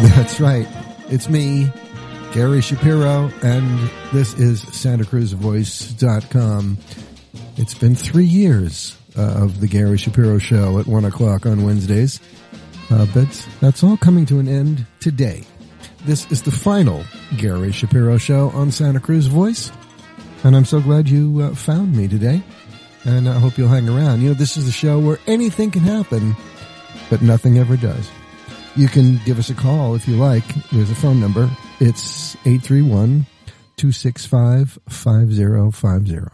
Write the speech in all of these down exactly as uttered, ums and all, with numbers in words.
That's right. It's me, Gary Shapiro, and this is Santa Cruz Voice dot com. It's been three years uh, of the Gary Shapiro Show at one o'clock on Wednesdays, uh, but that's all coming to an end today. This is the final Gary Shapiro Show on Santa Cruz Voice, and I'm so glad you uh, found me today, and I hope you'll hang around. You know, this is the show where anything can happen, but nothing ever does. You can give us a call if you like. There's a phone number. It's eight three one, two six five, five zero five zero.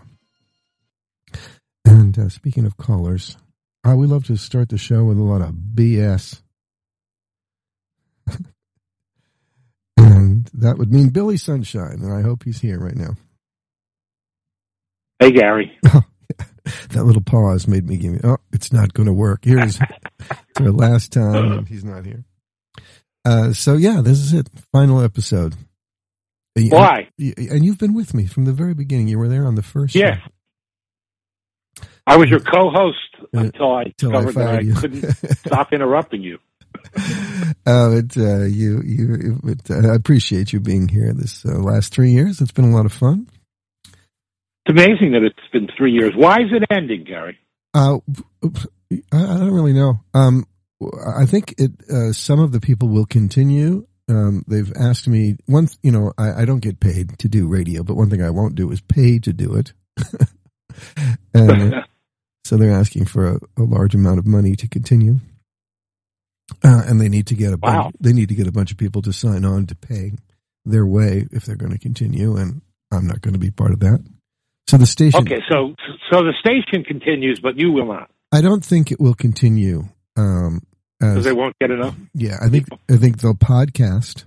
And uh, speaking of callers, uh, we love to start the show with a lot of B S. And that would mean Billy Sunshine, and I hope he's here right now. Hey, Gary. Oh, that little pause made me give me, oh, it's not going to work. Here's the last time, and he's not here. Uh, so, yeah, this is it. Final episode. Why? And you've been with me from the very beginning. You were there on the first Yeah. show. I was your co-host until I Until I discovered that I you. couldn't stop interrupting you. Uh, it, uh, you, you, it, uh, I appreciate you being here this uh, last three years. It's been a lot of fun. It's amazing that it's been three years. Why is it ending, Gary? Uh, I, I don't really know. Um, I think it. Uh, some of the people will continue. Um, they've asked me once. You know, I, I don't get paid to do radio, but one thing I won't do is pay to do it. And uh, so they're asking for a, a large amount of money to continue, uh, and they need to get a bunch, wow. they need to get a bunch of people to sign on to pay their way if they're going to continue, and I'm not going to be part of that. So the station. Okay, so so the station continues, but you will not. I don't think it will continue. Um, because they won't get enough. Yeah, I think I think they'll podcast,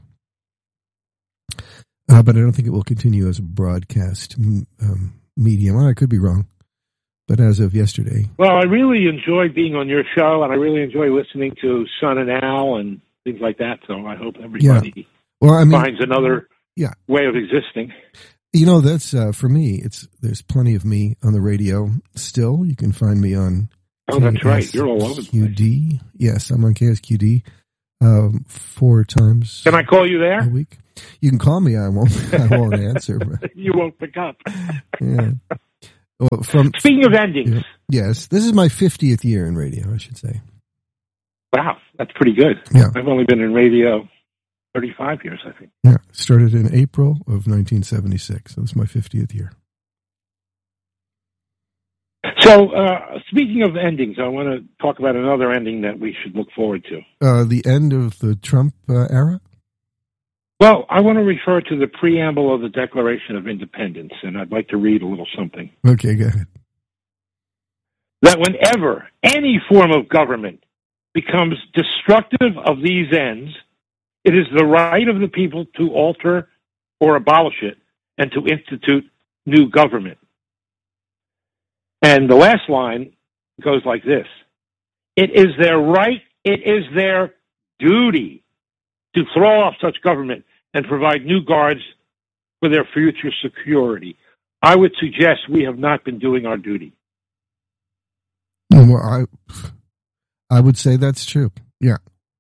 uh, but I don't think it will continue as a broadcast um, medium. I could be wrong, but as of yesterday. Well, I really enjoy being on your show, and I really enjoy listening to Son and Al and things like that. So I hope everybody yeah. well, I mean, finds another yeah. way of existing. You know, that's uh, for me. It's there's plenty of me on the radio still. You can find me on. Oh, that's right. You're all over the place. Q D. Yes, I'm on K S Q D um, four times. Can I call you there? A week. You can call me. I won't. I won't answer. But, you won't pick up. Yeah. Well, from speaking of endings. Yeah, yes, this is my fiftieth year in radio. I should say. Wow, that's pretty good. Yeah. I've only been in radio thirty-five years, I think. Yeah, started in April of nineteen seventy-six. So it's my fiftieth year. So, uh, speaking of endings, I want to talk about another ending that we should look forward to. Uh, the end of the Trump uh, era? Well, I want to refer to the preamble of the Declaration of Independence, and I'd like to read a little something. Okay, go ahead. That whenever any form of government becomes destructive of these ends, it is the right of the people to alter or abolish it and to institute new government. And the last line goes like this. It is their right, it is their duty to throw off such government and provide new guards for their future security. I would suggest we have not been doing our duty. Well, I, I would say that's true. Yeah.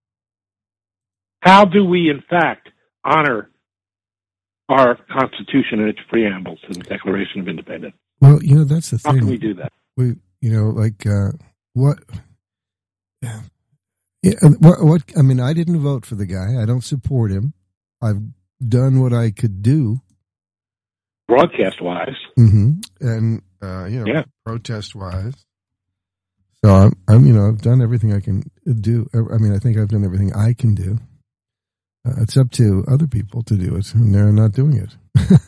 How do we, in fact, honor our Constitution and its preamble to the Declaration of Independence? Well, you know, that's the thing. How can we do that? We, you know, like, uh, what, yeah, what, what, I mean, I didn't vote for the guy. I don't support him. I've done what I could do. Broadcast-wise. Mm-hmm. And, uh, you know, yeah. protest-wise. So I'm, I'm, you know, I've done everything I can do. I mean, I think I've done everything I can do. Uh, it's up to other people to do it, and they're not doing it.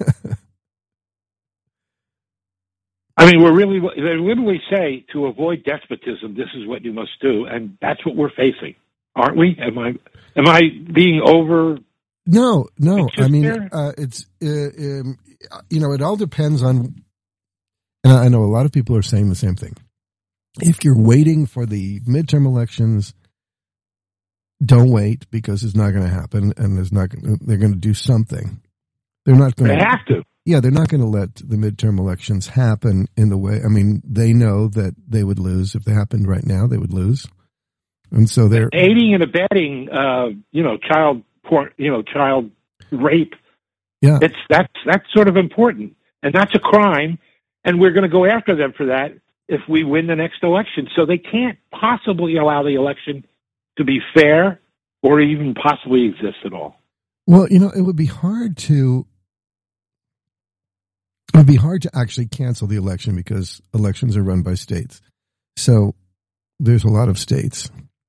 I mean, we're really, they literally say to avoid despotism, this is what you must do, and that's what we're facing, aren't we? Am I, am I being over? No, no. I mean, there? uh, it's, uh, um, you know, it all depends on, and I know a lot of people are saying the same thing. If you're waiting for the midterm elections, don't wait because it's not going to happen, and there's not. Gonna, they're going to do something. They're not going. They have to. Yeah, they're not going to let the midterm elections happen in the way. I mean, they know that they would lose if they happened right now. They would lose, and so they're aiding and abetting, uh, you know, child por- you know, child rape. Yeah. It's that's that's sort of important, and that's a crime, and we're going to go after them for that if we win the next election. So they can't possibly allow the election to be fair or even possibly exist at all. Well, you know, it would be hard to it would be hard to actually cancel the election because elections are run by states. So there's a lot of states.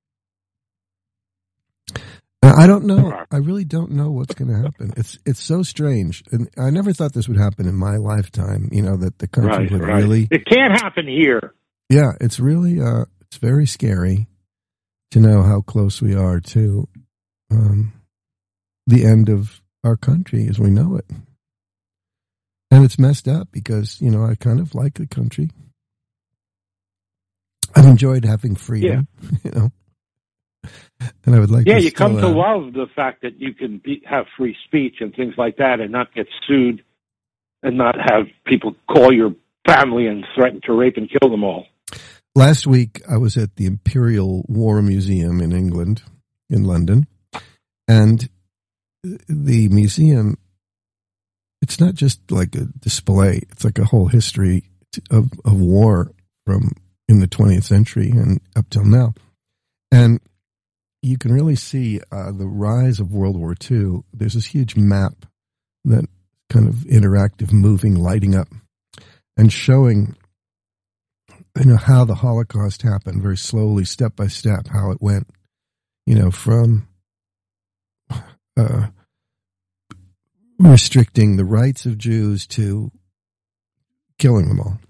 I don't know. I really don't know what's going to happen. It's it's so strange, and I never thought this would happen in my lifetime. You know, that the country Right, would right. really. It can't happen here. Yeah, it's really uh, it's very scary to know how close we are to um, the end of our country as we know it, and it's messed up because you know I kind of like the country. I've enjoyed having freedom, Yeah. you know. And I would like Yeah, to you still, come to uh, love the fact that you can be, have free speech and things like that and not get sued and not have people call your family and threaten to rape and kill them all. Last week, I was at the Imperial War Museum in England, in London, and the museum, it's not just like a display, it's like a whole history of, of war from in the twentieth century and up till now. And you can really see uh, the rise of World War Two. There's this huge map that kind of interactive, moving, lighting up, and showing you know how the Holocaust happened very slowly, step by step, how it went, you know, from uh, restricting the rights of Jews to killing them all.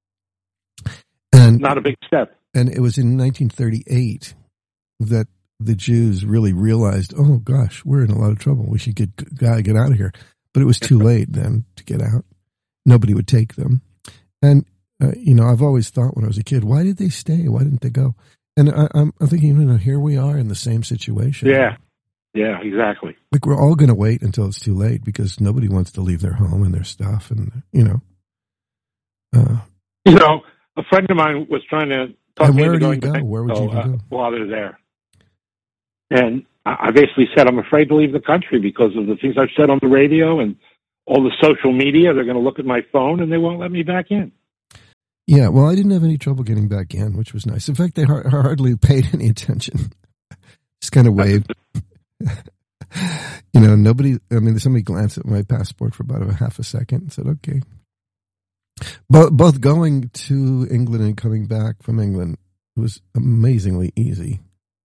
And Not a big step. And it was in nineteen thirty-eight that the Jews really realized, oh gosh, we're in a lot of trouble. We should get gotta get out of here. But it was too late then to get out. Nobody would take them. And uh, you know, I've always thought when I was a kid, why did they stay? Why didn't they go? And I, I'm, I'm thinking, you know, here we are in the same situation. Yeah, yeah, exactly. Like we're all going to wait until it's too late because nobody wants to leave their home and their stuff, and you know. Uh, You know, a friend of mine was trying to talk and me where into do you going go? to Where would you Mexico, even uh, go? while they're there. And I I basically said, I'm afraid to leave the country because of the things I've said on the radio and all the social media. They're going to look at my phone and they won't let me back in. Yeah, well, I didn't have any trouble getting back in, which was nice. In fact, they har- hardly paid any attention. Just kind of waved. You know, nobody, I mean, somebody glanced at my passport for about a half a second and said, okay. But both going to England and coming back from England was amazingly easy.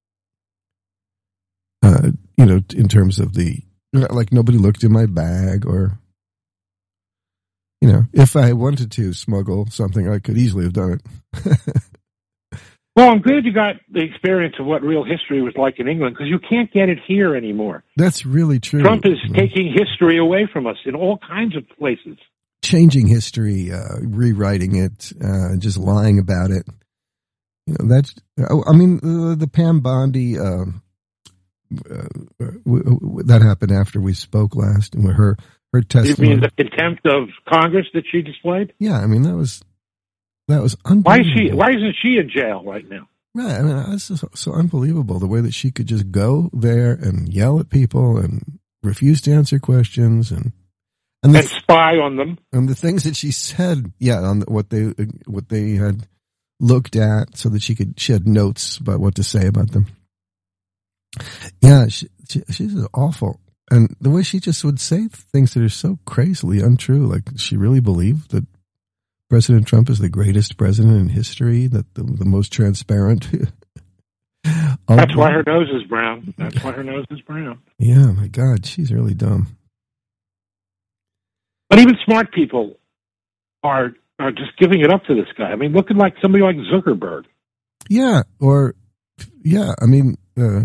Uh, you know, in terms of the, like nobody looked in my bag or, you know, if I wanted to smuggle something, I could easily have done it. Well, I'm glad you got the experience of what real history was like in England because you can't get it here anymore. That's really true. Trump is you know. taking history away from us in all kinds of places. Changing history, uh, rewriting it, uh, just lying about it. You know, that's, I mean, uh, the Pam Bondi, uh, uh, w- w- that happened after we spoke last, and her, her You testimony. mean the contempt of Congress that she displayed? Yeah, I mean, that was, that was Why is unbelievable. she? Why isn't she in jail right now? Right, I mean, it's so, so unbelievable the way that she could just go there and yell at people and refuse to answer questions and, and the, And spy on them. and the things that she said, yeah, on the, what they what they had looked at, so that she could she had notes about what to say about them. Yeah, she, she, she's awful, and the way she just would say things that are so crazily untrue, like she really believed that President Trump is the greatest president in history, that the, the most transparent. That's why her nose is brown. That's why her nose is brown. Yeah, my God, she's really dumb. But even smart people are are just giving it up to this guy. I mean, look at like somebody like Zuckerberg. Yeah, or yeah, I mean, uh,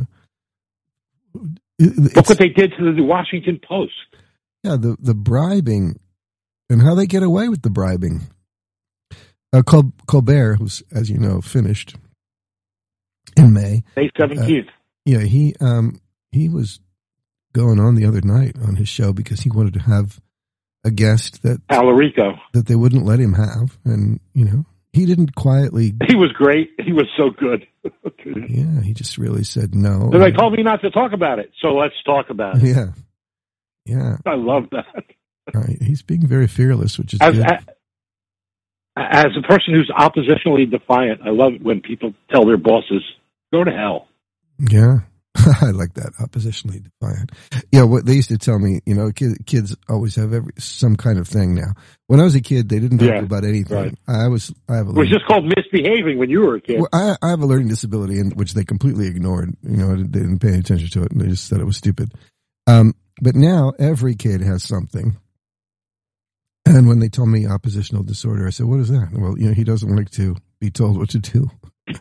it, Look what they did to the Washington Post. Yeah, the the bribing and how they get away with the bribing. Uh, Col- Colbert, who's, as you know, finished in May. May seventeenth. Uh, yeah, he um, he was going on the other night on his show because he wanted to have a guest that Alarico. that they wouldn't let him have, and you know he didn't quietly. He was great. He was so good. Yeah, he just really said no. And they told me not to talk about it, so let's talk about it. Yeah, yeah. I love that. Right. He's being very fearless, which is As, good. as, as a person who's oppositionally defiant, I love it when people tell their bosses, "Go to hell." Yeah. I like that, oppositionally defiant. Yeah, what they used to tell me, you know, kid, kids always have every some kind of thing now. When I was a kid, they didn't talk Yeah, about anything. right. I was, I have a It was learning, just called misbehaving when you were a kid. well, I, I have a learning disability, in which they completely ignored. You know, they didn't pay any attention to it, and they just said it was stupid. Um, but now every kid has something. And when they told me oppositional disorder, I said, "What is that?" Well, you know, he doesn't like to be told what to do.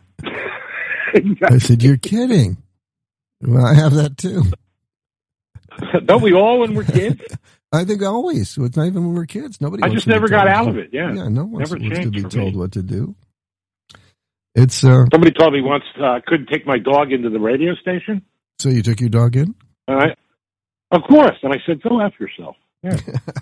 I said, "You're kidding." Well, I have that too. Don't we all when we're kids? I think always. It's not even when we're kids. Nobody. I wants just to be never got told. out of it. Yeah, Yeah, no one wants, Never wants to changed be for told me. what to do. It's uh. Somebody told me once uh, I couldn't take my dog into the radio station. So you took your dog in? And I, of course, and I said, "Go after yourself." Yeah.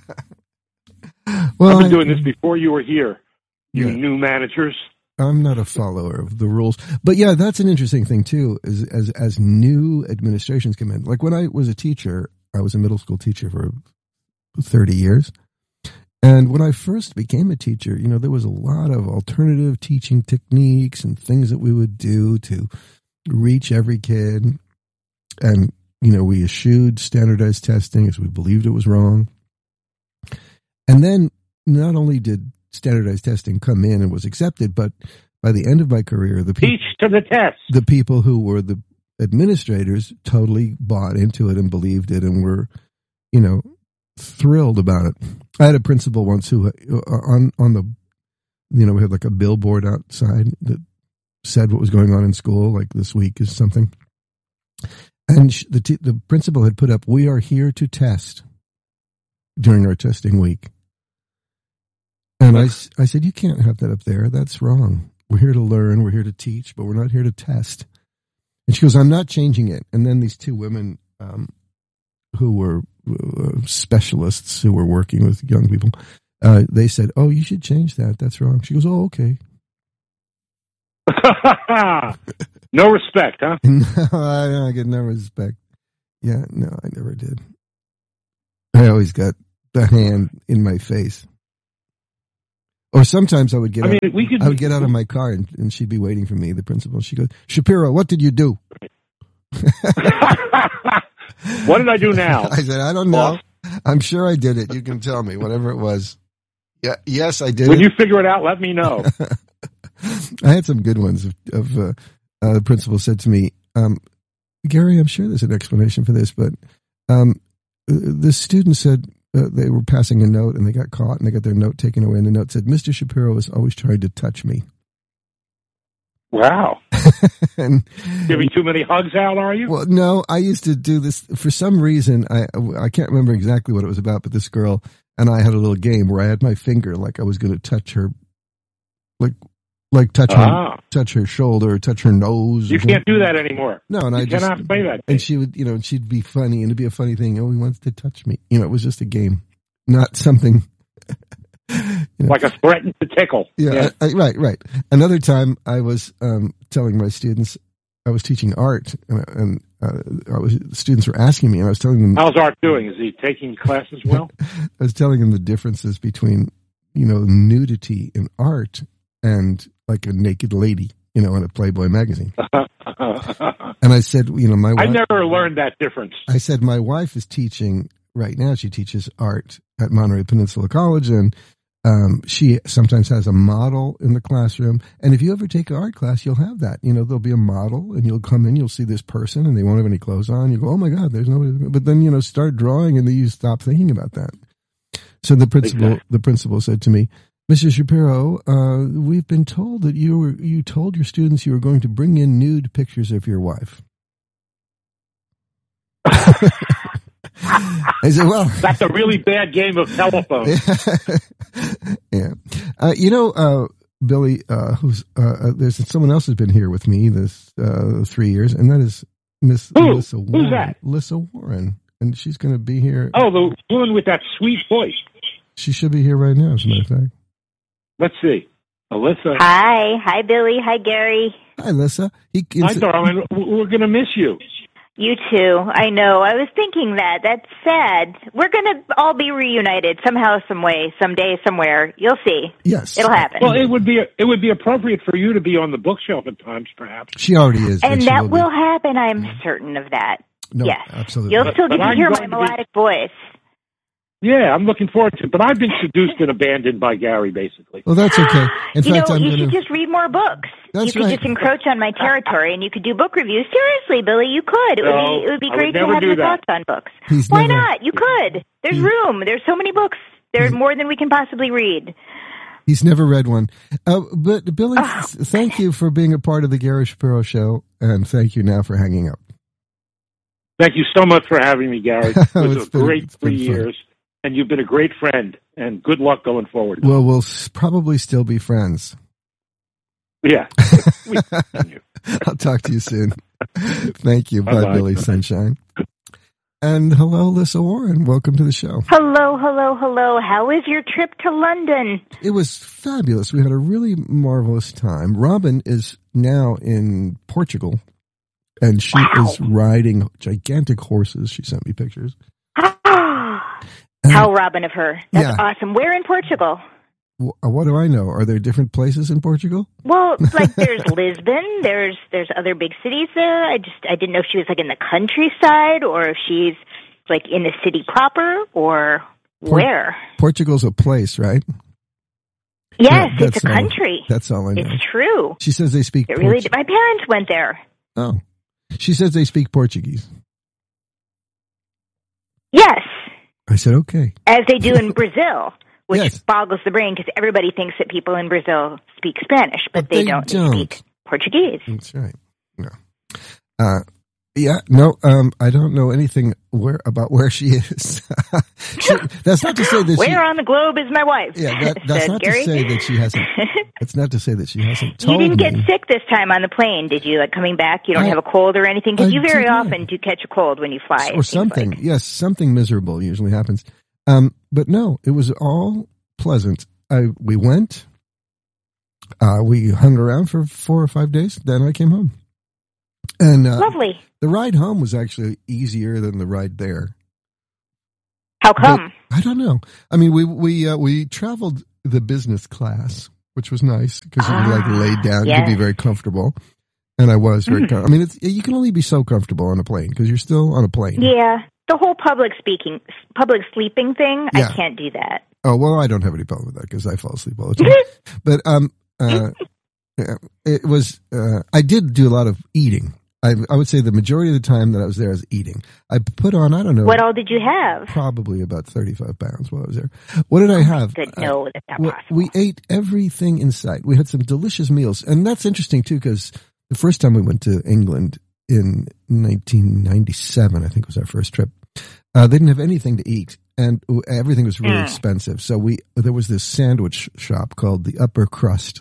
Well, I've been I- doing this before you were here, you Yeah. new managers. I'm not a follower of the rules, but yeah, that's an interesting thing too. Is as as new administrations come in, like when I was a teacher, I was a middle school teacher for thirty years, and when I first became a teacher, you know, there was a lot of alternative teaching techniques and things that we would do to reach every kid, and you know, we eschewed standardized testing as we believed it was wrong, and then not only did standardized testing come in and was accepted, but by the end of my career, the pe- Teach to the test. the people who were the administrators totally bought into it and believed it and were, you know, thrilled about it. I had a principal once who uh, on on the, you know, we had like a billboard outside that said what was going on in school, like this week is something, and sh- the t- the principal had put up, "We are here to test," during our testing week. And I, s- I said, "You can't have that up there. That's wrong. We're here to learn. We're here to teach, but we're not here to test." And she goes, "I'm not changing it." And then these two women um, who were uh, specialists who were working with young people, uh, they said, "Oh, you should change that. That's wrong." She goes, "Oh, okay." No respect, huh? No, I, I get no respect. Yeah, no, I never did. I always got the hand in my face. Or sometimes I would get I mean, out, we could. I would get out of my car and, and she'd be waiting for me, the principal. She goes, "Shapiro, what did you do?" What did I do now? I said, "I don't know. I'm sure I did it. You can tell me, whatever it was." Yeah, yes, I did When it. you figure it out, let me know. I had some good ones. Of, of uh, uh, the principal said to me, um, "Gary, I'm sure there's an explanation for this, but um, the student said uh, they were passing a note and they got caught and they got their note taken away. And the note said, 'Mister Shapiro is always trying to touch me.'" Wow. And Giving too many hugs out, are you? well, no, I used to do this for some reason. I I can't remember exactly what it was about, but this girl and I had a little game where I had my finger like I was going to touch her, like like touch her Ah. touch her shoulder, or touch her nose. You or can't something. do that anymore. No, and You I just cannot play that. and she would, you know, she'd be funny, and it'd be a funny thing. "Oh, he wants to touch me." You know, it was just a game, not something. You know. Like a threaten to tickle. Yeah, I, I, right, right. Another time, I was um, telling my students, I was teaching art, and, and uh, I was students were asking me, and I was telling them, How's Art doing? Is he taking classes well? I was telling them the differences between, you know, nudity in art and like a naked lady, you know, in a Playboy magazine. And I said, you know, my I wife, never learned that difference. I said, my wife is teaching right now. She teaches art at Monterey Peninsula College, and um, she sometimes has a model in the classroom. And if you ever take an art class, you'll have that. You know, there'll be a model, and you'll come in, you'll see this person, and they won't have any clothes on. You go, "Oh my God, there's nobody." But then, you know, start drawing, and then you stop thinking about that. So the principal, Exactly. the principal said to me, "Mister Shapiro, uh, we've been told that you were you told your students you were going to bring in nude pictures of your wife." I said, "Well, That's a really bad game of telephone. yeah, uh, you know, uh, Billy, uh, who's uh, uh, there's someone else has been here with me this uh, three years, and that is Miss Who? Alyssa Who's Warren. that? Alyssa Warren, and she's going to be here. Oh, the woman with that sweet voice. She should be here right now, as a matter of fact. Let's see. Alyssa. Hi. Hi, Billy. Hi, Gary. Hi, Alyssa. He, Hi, darling. We're going to miss you. You too. I know. I was thinking that. That's sad. We're going to all be reunited somehow, some way, someday, somewhere. You'll see. Yes. It'll happen. Well, it would be it would be appropriate for you to be on the bookshelf at times, perhaps. She already is. And she that will, will be. happen. I'm certain of that. No, yes. absolutely. You'll But- still but get to I'm hear going my to be- melodic voice. Yeah, I'm looking forward to it. But I've been seduced and abandoned by Gary, basically. Well, that's okay. In you fact, know, I'm you going should to. just read more books. That's you could right. just encroach on my territory, and you could do book reviews. Seriously, Billy, you could. It would No, be it would be I would great to never have do your that. thoughts on books. He's Why never- not? You could. There's He- room. There's so many books. There's more than we can possibly read. He's never read one. Uh, but Billy, th- thank you for being a part of the Gary Shapiro Show, and thank you now for hanging up. Thank you so much for having me, Gary. It was It's a been- great it's been three fun. years, and you've been a great friend. And good luck going forward. Well, we'll s- probably still be friends. Yeah. We continue. I'll talk to you soon. Thank you. Bye, Bye-bye. Billy Sunshine. And hello, Alyssa Warren. Welcome to the show. Hello, hello, hello. How was your trip to London? It was fabulous. We had a really marvelous time. Robin is now in Portugal, and she Wow. is riding gigantic horses. She sent me pictures. How Robin of her. That's Yeah. awesome. Where in Portugal? Wh- What do I know? Are there different places in Portugal? Well, like there's Lisbon, there's there's other big cities there. I just I didn't know if she was like in the countryside or if she's like in the city proper or Port- where. Portugal's a place, right? Yes, Yeah, it's a that's all- country. That's all I know. It's true. She says they speak. It really. Portu- My parents went there. oh, she says they speak Portuguese. Yes, I said okay. as they do in Brazil, which Yes. boggles the brain because everybody thinks that people in Brazil speak Spanish, but, But they, they don't. don't. They speak Portuguese. That's right. No. Uh, yeah, no, um, I don't know anything where about where she is. She, that's not to say that Where she. on the globe is my wife? Yeah, that, that's said not Gary. to say that she hasn't. It's not to say that she hasn't You told didn't get me. sick this time on the plane, did you? Like coming back, you don't I- have a cold or anything? Because I you very did not. often do catch a cold when you fly. it or seems something. like. Yes, something miserable usually happens. Um, but no, it was all pleasant. I we went. Uh, we hung around for four or five days. Then I came home, and uh, Lovely. the ride home was actually easier than the ride there. How come? I don't know. I mean, we we uh, we traveled the business class, which was nice because you like Ah, laid down. You yes. could be very comfortable, and I was very. Mm. Com- I mean, it's, you can only be so comfortable on a plane because you're still on a plane. Yeah. The whole public speaking, public sleeping thing, Yeah. I can't do that. Oh well, I don't have any problem with that because I fall asleep all the time. But um, uh, yeah, it was. Uh, I did do a lot of eating. I, I would say the majority of the time that I was there, I was eating. I put on. I don't know. What all did you have? Probably about thirty-five pounds while I was there. What did I have? Good. Uh, No, that's not Well, possible. we ate everything in sight. We had some delicious meals, and that's interesting too because the first time we went to England in nineteen ninety-seven, I think was our first trip. Uh, they didn't have anything to eat, and everything was really Mm. expensive. So we there was this sandwich shop called the Upper Crust,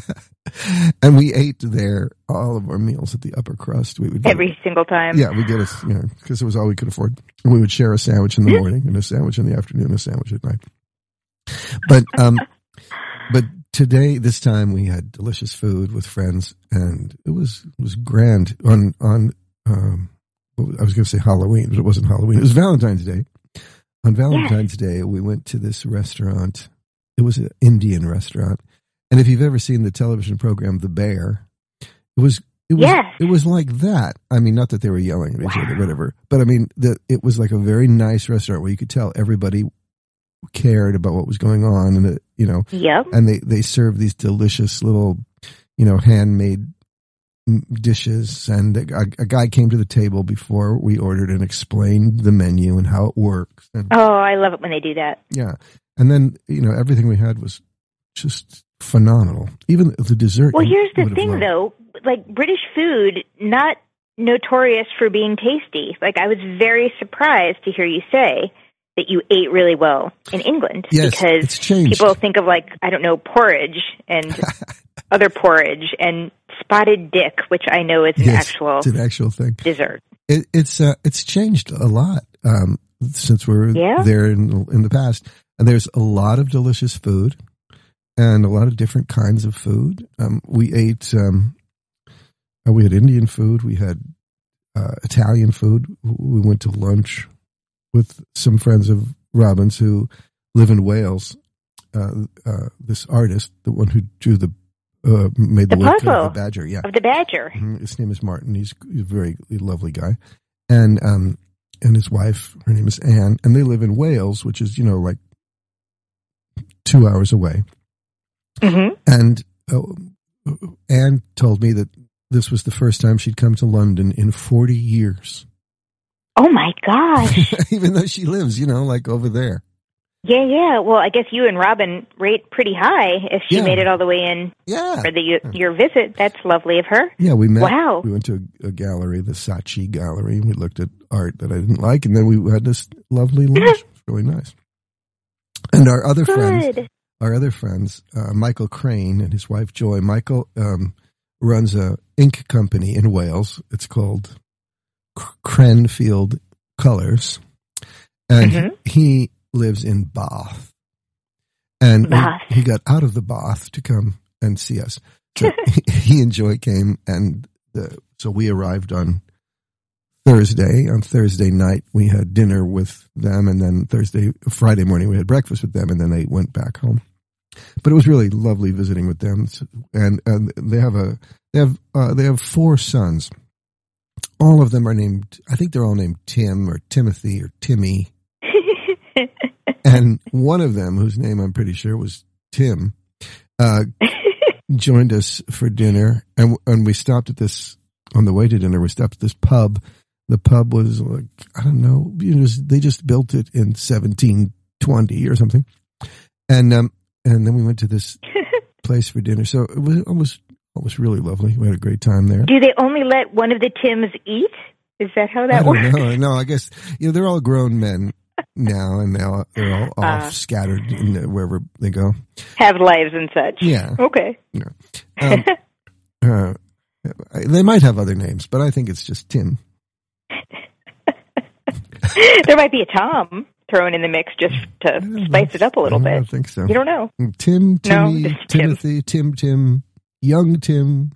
and we ate there all of our meals at the Upper Crust. We would get, Every single time. yeah, we get us, you know, because it was all we could afford. We would share a sandwich in the morning, and a sandwich in the afternoon, a sandwich at night. But um, but today, this time, we had delicious food with friends, and it was it was grand on on. Um, I was going to say Halloween, but it wasn't Halloween. It was Valentine's Day. On Valentine's Day, we went to this restaurant. It was an Indian restaurant, and if you've ever seen the television program The Bear, it was it was Yes. it was like that. I mean, not that they were yelling at each Wow. other, whatever, but I mean, the, it was like a very nice restaurant where you could tell everybody cared about what was going on, and it, you know, Yep. and they they served these delicious little, you know, handmade mm, dishes, and a, a guy came to the table before we ordered and explained the menu and how it works, and Oh, I love it when they do that. yeah, and then you know everything we had was just phenomenal. Even the dessert. Well, you here's the would have thing, loved. though. Like, British food, not notorious for being tasty. Like, I was very surprised to hear you say that you ate really well in England. Yes, because it's changed. people think of, like, I don't know, porridge and other porridge and spotted dick, which I know is an Yes, actual it's an actual thing. dessert. It, it's uh, it's changed a lot um, since we were Yeah? there in in the past, and there's a lot of delicious food. and a lot of different kinds of food. Um, we ate, um, uh, we had Indian food, we had uh, Italian food. We went to lunch with some friends of Robin's who live in Wales. Uh, uh, this artist, the one who drew the uh, made the, the work puzzle of the badger, yeah, of the badger. Mm-hmm. His name is Martin. He's, he's a very lovely guy, and um, and his wife, her name is Anne, and they live in Wales, which is you know like two hours away. Mm-hmm. And uh, Anne told me that this was the first time she'd come to London in forty years. Oh my gosh! Even though she lives, you know, like over there. Yeah, yeah. Well, I guess you and Robin rate pretty high if she Yeah. made it all the way in Yeah. for the your visit. That's lovely of her. Yeah, we met. Wow. We went to a, a gallery, the Saatchi Gallery, and we looked at art that I didn't like, and then we had this lovely lunch. It was really nice. And our other friends, Good. our other friends, uh, Michael Crane and his wife Joy. Michael um, runs a ink company in Wales. It's called Cranfield Colors, and Mhm. he lives in Bath. And Bath. he got out of the bath to come and see us. So he and Joy came, and the, so we arrived on Thursday. On Thursday night, we had dinner with them, and then Thursday, Friday morning, we had breakfast with them, and then they went back home. But it was really lovely visiting with them, and and they have a they have uh, they have four sons. All of them are named. I think they're all named Tim or Timothy or Timmy. And one of them, whose name I'm pretty sure was Tim, uh, joined us for dinner, and and we stopped at this on the way to dinner. We stopped at this pub. The pub was like I don't know, you know, they just built it in seventeen twenty or something, and um and then we went to this place for dinner. So it was it was it was really lovely. We had a great time there. Do they only let one of the Tims eat? Is that how that I don't works? know. No, I guess you know they're all grown men now, and now they're all off Uh. scattered in the, wherever they go. Have lives and such. Yeah. Okay. Um, uh, they might have other names, but I think it's just Tim. There might be a Tom thrown in the mix just to spice it up a little I bit. don't think so. You don't know. Tim, No, Timmy, just Tim. Timothy, Tim, Tim, young Tim.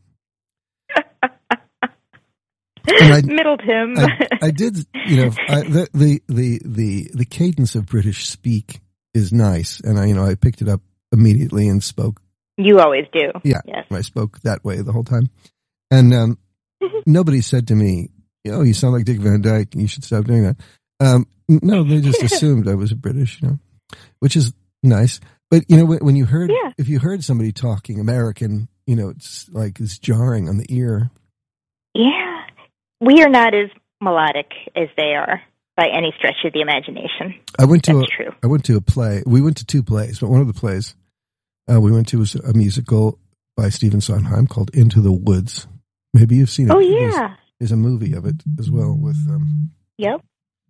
And I, Middle Tim. I, I did, you know, I, the, the the the the cadence of British speak is nice, and I, you know, I picked it up immediately and spoke. You always do. Yeah, Yes. I spoke that way the whole time, and um, nobody said to me, "Oh, you sound like Dick Van Dyke. You should stop doing that." Um, no, they just assumed I was British, you know, which is nice. But you know, when, when you heard, Yeah. if you heard somebody talking American, you know, it's like it's jarring on the ear. Yeah. We are not as melodic as they are by any stretch of the imagination. I went to That's a, true. I went to a play. We went to two plays, but one of the plays uh, we went to was a musical by Stephen Sondheim called Into the Woods. Maybe you've seen it. Oh, There's, yeah. there's a movie of it as well with, um, Yep.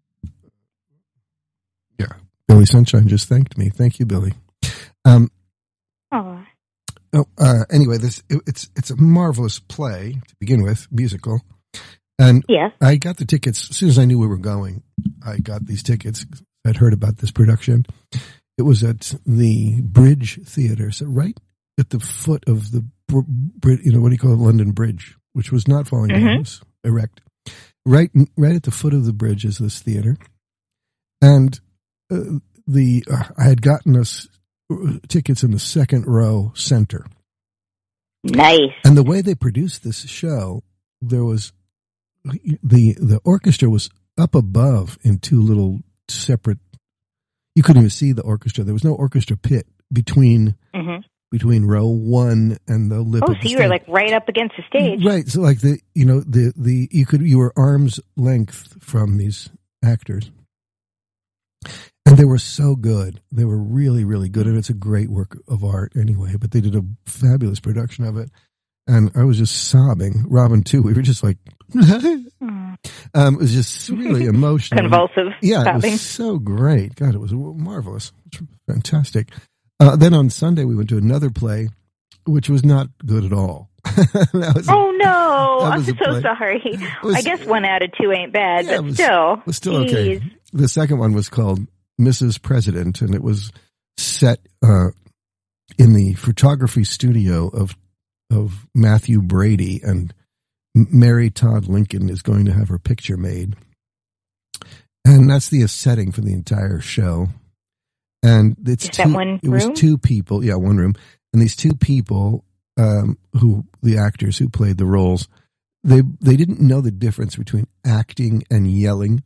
yeah, Billy Sunshine just thanked me. Thank you, Billy. Um, Oh. oh, uh, anyway, this it, it's it's a marvelous play to begin with, musical. And Yeah. I got the tickets as soon as I knew we were going. I got these tickets. I'd heard about this production. It was at the Bridge Theatre, so right at the foot of the, br- you know, what do you call it, London Bridge, which was not falling down, Mhm. it was erect. Right, right at the foot of the bridge is this theater, and uh, the uh, I had gotten us tickets in the second row center. Nice. And the way they produced this show, there was the the orchestra was up above in two little separate. You couldn't even see the orchestra. There was no orchestra pit between hmm between row one and the lip. Oh, of so the you were stage. like right up against the stage. Right. So like the you know the the you could you were arm's length from these actors, and they were so good. They were really really good, and it's a great work of art anyway. But they did a fabulous production of it, and I was just sobbing. Robin too. We were just like, Mm. um, it was just really emotional. Convulsive. Yeah, it sobbing. was so great. God, it was marvelous. It was fantastic. Uh, then on Sunday we went to another play, which was not good at all. That was- Oh no! that I'm was so a play. sorry. was- I guess one out of two ain't bad, Yeah, it but was- still, It was still okay. Jeez. The second one was called Missus President, and it was set uh, in the photography studio of of Matthew Brady, and Mary Todd Lincoln is going to have her picture made. And that's the setting for the entire show. And it's Is two, that one it was room? two people, yeah, one room. And these two people, um, who the actors who played the roles, they they didn't know the difference between acting and yelling.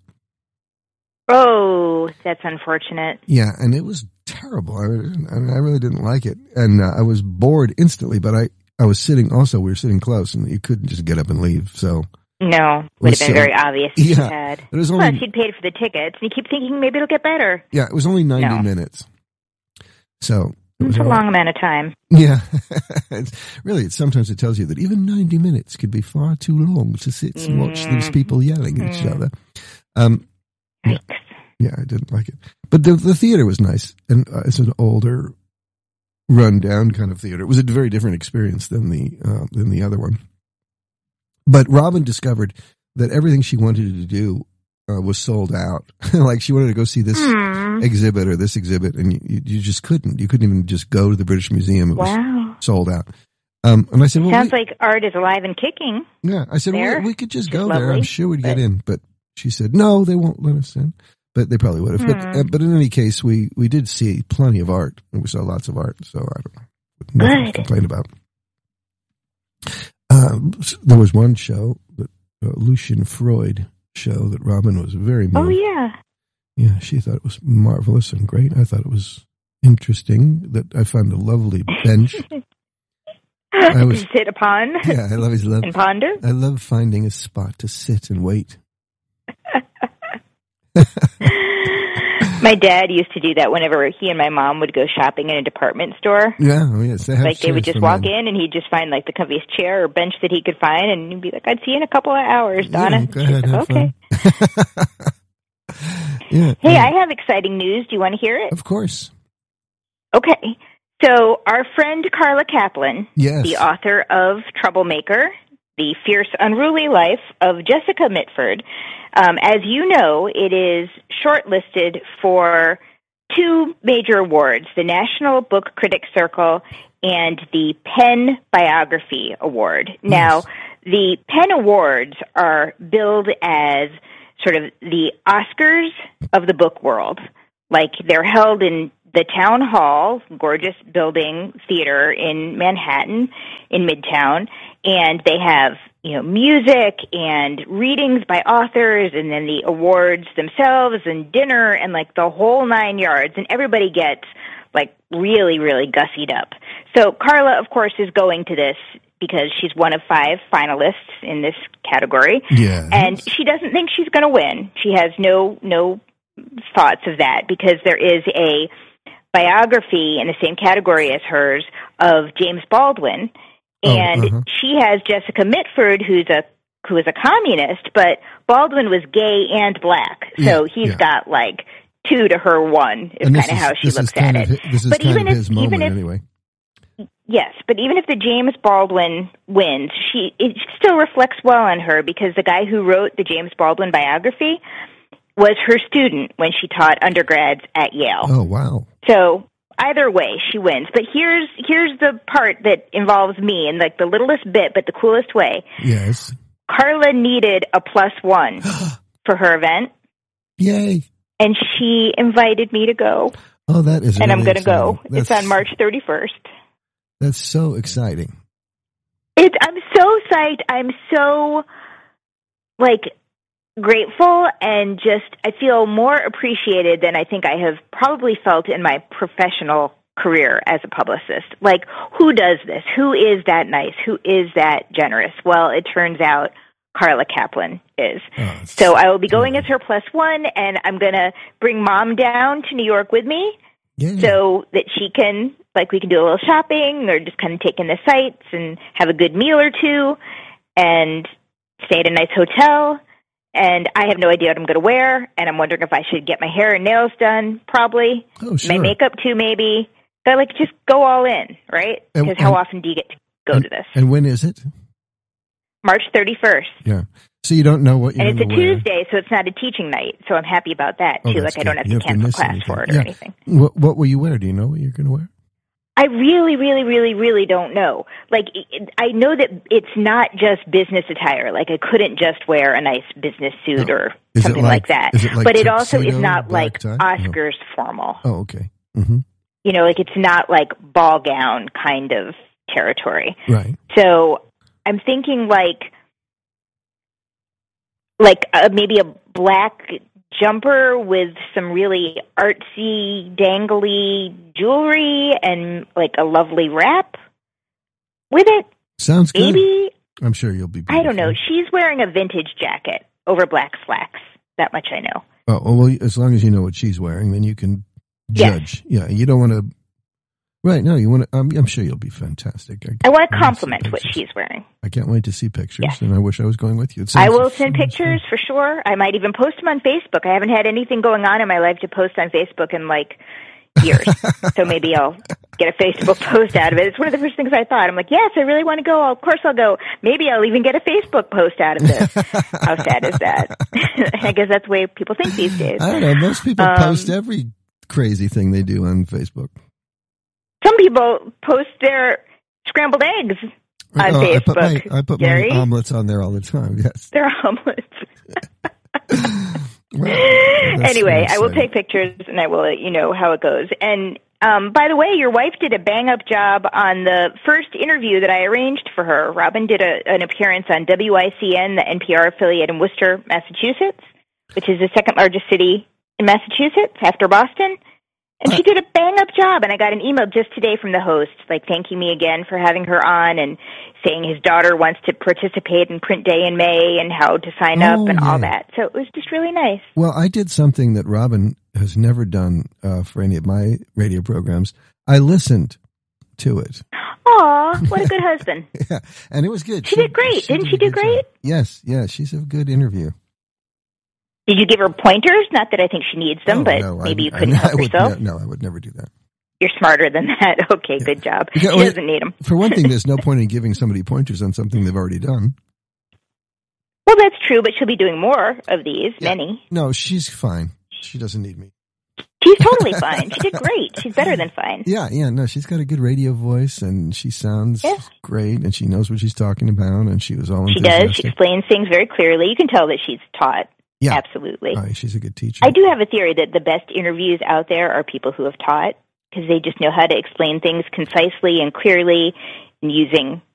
Oh, that's unfortunate. Yeah, and it was terrible. I, I, mean, I really didn't like it, and uh, I was bored instantly. But I, I was sitting. Also, we were sitting close, and you couldn't just get up and leave. So No, would have been so- very obvious if yeah, you had. it was only Plus, you'd paid for the tickets, and you keep thinking maybe it'll get better. yeah, it was only ninety No. minutes. So it was It's a all right. long amount of time. Yeah, it's, really, it, sometimes it tells you that even ninety minutes could be far too long to sit and watch these people yelling at each Mm. other. Um, Yikes. yeah, I didn't like it, but the the theater was nice, and uh, it's an older, run-down kind of theater. It was a very different experience than the uh, than the other one. But Robin discovered that everything she wanted to do uh, was sold out. Like she wanted to go see this Hmm. exhibit or this exhibit, and you, you, you just couldn't. You couldn't even just go to the British Museum. It was Wow. sold out. Um, and I said, well, Sounds we, like art is alive and kicking. yeah, I said, there, well, we could just which is go there. I'm lovely, sure we'd get but- in. But she said, no, they won't let us in. But they probably would have. But, Hmm. uh, but in any case, we, we did see plenty of art, and we saw lots of art. So I don't know. Nothing to Good. complain about. Um, there was one show, that uh, Lucian Freud show, that Robin was very moved. Oh, yeah. Yeah, she thought it was marvelous and great. I thought it was interesting. That I found a lovely bench. I was- to sit upon Yeah, I always love. and ponder. I love finding a spot to sit and wait. My dad used to do that whenever he and my mom would go shopping in a department store. Yeah, oh yes, they have. Like they would chairs just for walk men. in and he'd just find like the comfiest chair or bench that he could find, and he'd be like, "I'd see you in a couple of hours, Donna." Yeah, go She's ahead, like, have okay. fun. yeah. Hey, yeah, I have exciting news. Do you want to hear it? of course. Okay. So our friend Carla Kaplan, Yes. the author of Troublemaker, The Fierce Unruly Life of Jessica Mitford, um, as you know, it is shortlisted for two major awards, the National Book Critics Circle and the Penn Biography Award. Now, the Penn Awards are billed as sort of the Oscars of the book world. Like they're held in the Town Hall, gorgeous building theater in Manhattan, in Midtown, and they have, you know, music and readings by authors, and then the awards themselves, and dinner, and like the whole nine yards, and everybody gets like really, really gussied up. So Carla, of course, is going to this because she's one of five finalists in this category, Yeah. and she doesn't think she's going to win. She has no no thoughts of that because there is a biography in the same category as hers of James Baldwin, and Oh, uh-huh. she has Jessica Mitford, who's a who is a communist, but Baldwin was gay and black, so Yeah, he's yeah. got like two to her one is And kind this of is- how she this is looks kind at of it. hi- This is But kind even of if- his moment, even if- anyway. Yes, but even if the James Baldwin wins, she it still reflects well on her because the guy who wrote the James Baldwin biography was her student when she taught undergrads at Yale. Oh wow. So either way, she wins. But here's here's the part that involves me in like the littlest bit, but the coolest way. Yes. Carla needed a plus one for her event, Yay. and she invited me to go, Oh, that is. and I'm really going to go. exciting. It's That's- on March thirty-first. That's so exciting. It, I'm so psyched. I'm so, like, grateful and just, I feel more appreciated than I think I have probably felt in my professional career as a publicist. Like, who does this? Who is that nice? Who is that generous? Well, it turns out Carla Kaplan is. Oh, it's- So I will be going as her plus one, and I'm going to bring Mom down to New York with me yeah. so that she can, like, we can do a little shopping or just kind of take in the sights and have a good meal or two and stay at a nice hotel. And I have no idea what I'm going to wear, and I'm wondering if I should get my hair and nails done, probably. Oh, sure. My makeup, too, maybe. But, like, just go all in, right? And- Because how and- often do you get to go and, to this? And when is it? March thirty-first. Yeah. So you don't know what you're And it's a gonna wear. Tuesday, so it's not a teaching night. So I'm happy about that, Oh, too. that's Like, I don't good. have You to have to cancel miss class anything. for it or Yeah. anything. What What will you wear? Do you know what you're going to wear? I really, really, really, really don't know. Like, it, I know that it's not just business attire. Like, I couldn't just wear a nice business suit no. or is something like, like that. Is it like but it also is tuxedo, not like tie? Oscars no. formal. Oh, okay. Mm-hmm. You know, like it's not like ball gown kind of territory. Right. So I'm thinking like, like uh, maybe a black jumper with some really artsy, dangly jewelry and like a lovely wrap with it. Sounds good. Maybe. I'm sure you'll be beautiful. I don't know. She's wearing a vintage jacket over black slacks. That much I know. Oh, well, as long as you know what she's wearing, then you can judge. Yes. Yeah, you don't want to. Right, no, you want to. I'm, I'm sure you'll be fantastic. I, I want to compliment what she's wearing. I can't wait to see pictures, yes. and I wish I was going with you. I will send pictures fun. for sure. I might even post them on Facebook. I haven't had anything going on in my life to post on Facebook in like years, so maybe I'll get a Facebook post out of it. It's one of the first things I thought. I'm like, yes, I really want to go. Of course I'll go. Maybe I'll even get a Facebook post out of this. How sad is that? I guess that's the way people think these days. I don't know. Most people um, post every crazy thing they do on Facebook. Some people post their scrambled eggs on oh, Facebook. I put, my, I put Gary. my omelets on there all the time, yes. They're omelets. well, anyway, I will take pictures and I will let you know how it goes. And um, by the way, your wife did a bang-up job on the first interview that I arranged for her. Robin did a, an appearance on W I C N, the N P R affiliate in Worcester, Massachusetts, which is the second largest city in Massachusetts after Boston. And she did a bang-up job, and I got an email just today from the host, like thanking me again for having her on and saying his daughter wants to participate in Print Day in May and how to sign oh, up and yeah. all that. So it was just really nice. Well, I did something that Robin has never done uh, for any of my radio programs. I listened to it. Aw, what a good husband. Yeah, and it was good. She, she did great. She Didn't did she do great? Job. Yes, yes, she's a good interview. Did you give her pointers? Not that I think she needs them, oh, but no, maybe I, you couldn't I, help I would, yourself. No, no, I would never do that. You're smarter than that. Okay, yeah. Good job. Yeah, she well, doesn't need them. For one thing, there's no point in giving somebody pointers on something they've already done. Well, that's true, but she'll be doing more of these, yeah. many. No, she's fine. She doesn't need me. She's totally fine. She did great. She's better than fine. Yeah, yeah, no, she's got a good radio voice, and she sounds yeah. great, and she knows what she's talking about, and she was all She does. She explains things very clearly. You can tell that she's taught. Yeah. Absolutely. Oh, she's a good teacher. I do have a theory that the best interviews out there are people who have taught, because they just know how to explain things concisely and clearly and using